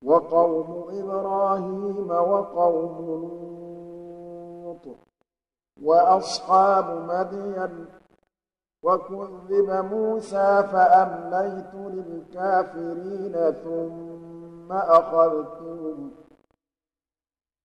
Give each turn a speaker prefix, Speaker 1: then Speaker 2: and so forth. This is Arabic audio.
Speaker 1: وقوم إبراهيم وقوم لوط وأصحاب مدين وكذب موسى فأمليت للكافرين ثم أخذتهم